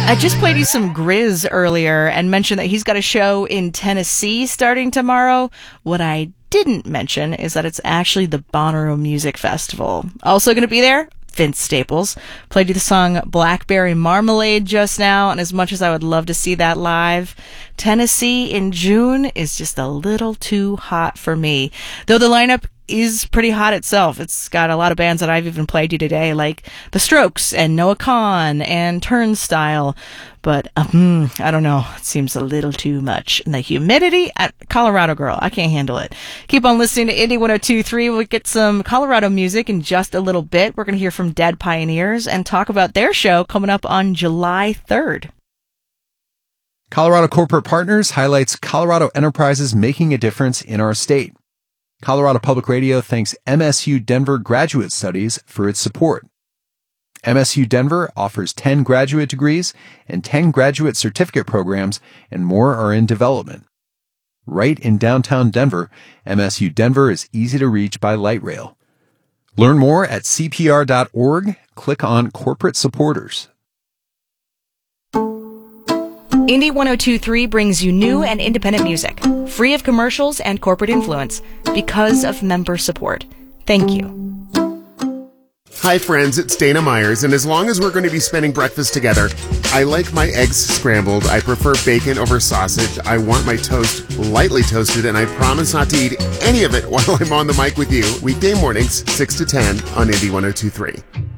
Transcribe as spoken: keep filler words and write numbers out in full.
I just played you some Grizz earlier and mentioned that he's got a show in Tennessee starting tomorrow. What I didn't mention is that it's actually the Bonnaroo Music Festival. Also going to be there, Vince Staples. Played you the song Blackberry Marmalade just now, and as much as I would love to see that live, Tennessee in June is just a little too hot for me. Though the lineup is pretty hot itself. It's got a lot of bands that I've even played you today, like The Strokes and Noah Kahan and Turnstile. But, um, I don't know. It seems a little too much. And the humidity at Colorado Girl, I can't handle it. Keep on listening to Indie one oh two point three. We'll get some Colorado music in just a little bit. We're going to hear from Dead Pioneers and talk about their show coming up on July third. Colorado Corporate Partners highlights Colorado enterprises making a difference in our state. Colorado Public Radio thanks M S U Denver Graduate Studies for its support. M S U Denver offers ten graduate degrees and ten graduate certificate programs, and more are in development. Right in downtown Denver, M S U Denver is easy to reach by light rail. Learn more at C P R dot org. Click on Corporate Supporters. Indie one oh two point three brings you new and independent music, free of commercials and corporate influence, because of member support. Thank you. Hi friends, it's Dana Myers, and as long as we're going to be spending breakfast together, I like my eggs scrambled, I prefer bacon over sausage, I want my toast lightly toasted, and I promise not to eat any of it while I'm on the mic with you, weekday mornings, six to ten on Indie one oh two point three.